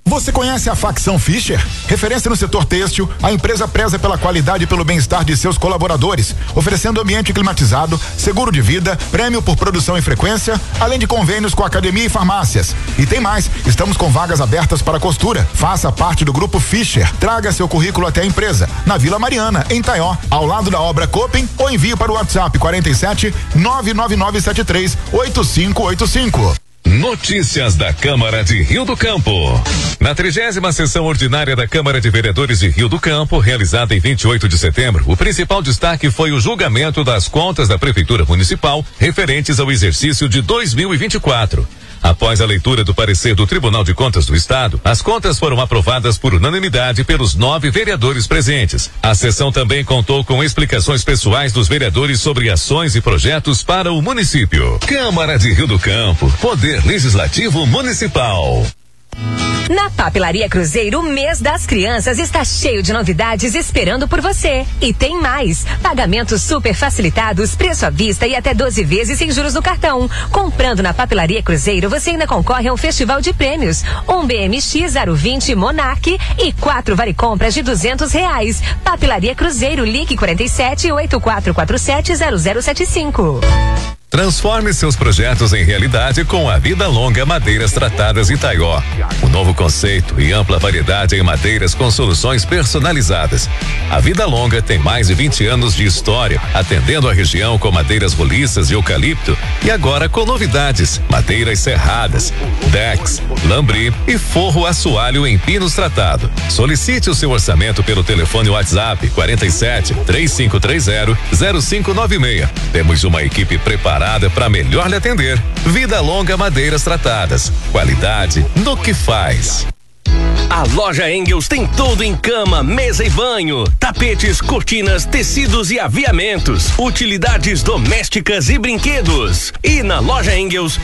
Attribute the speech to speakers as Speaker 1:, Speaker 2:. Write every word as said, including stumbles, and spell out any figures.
Speaker 1: Você conhece a Facção Fischer? Referência no setor têxtil, a empresa preza pela qualidade e pelo bem-estar de seus colaboradores, oferecendo ambiente climatizado, seguro de vida, prêmio por produção e frequência, além de convênios com academia e farmácias. E tem mais, estamos com vagas abertas para costura. Faça parte do grupo Fischer. Traga seu currículo até a empresa, na Vila Mariana, em Taió, ao lado da obra Copen, ou envie para o WhatsApp quarenta e sete, nove nove nove sete três, oito cinco oito cinco.
Speaker 2: Notícias da Câmara de Rio do Campo. Na trigésima sessão ordinária da Câmara de Vereadores de Rio do Campo, realizada em vinte e oito de setembro, o principal destaque foi o julgamento das contas da Prefeitura Municipal referentes ao exercício de dois mil e vinte e quatro. Após a leitura do parecer do Tribunal de Contas do Estado, as contas foram aprovadas por unanimidade pelos nove vereadores presentes. A sessão também contou com explicações pessoais dos vereadores sobre ações e projetos para o município. Câmara de Rio do Campo, Poder Legislativo Municipal.
Speaker 3: Na Papelaria Cruzeiro, o mês das crianças está cheio de novidades esperando por você. E tem mais. Pagamentos super facilitados, preço à vista e até doze vezes sem juros no cartão. Comprando na Papelaria Cruzeiro, você ainda concorre a um festival de prêmios. Um B M X zero vinte Monarch e quatro vale compras de duzentos reais. Papelaria Cruzeiro, ligue quarenta e sete, oito quatro quatro sete, zero zero sete cinco.
Speaker 2: Transforme seus projetos em realidade com a Vida Longa Madeiras Tratadas Itaió. Um novo conceito e ampla variedade em madeiras com soluções personalizadas. A Vida Longa tem mais de vinte anos de história, atendendo a região com madeiras roliças e eucalipto e agora com novidades: madeiras serradas, decks, lambri e forro assoalho em pinos tratado. Solicite o seu orçamento pelo telefone WhatsApp quarenta e sete, três cinco três zero, zero cinco nove seis. Temos uma equipe preparada para melhor lhe atender. Vida Longa Madeiras Tratadas. Qualidade no que faz.
Speaker 4: A loja Engels tem tudo em cama, mesa e banho, tapetes, cortinas, tecidos e aviamentos, utilidades domésticas e brinquedos. E na loja Engels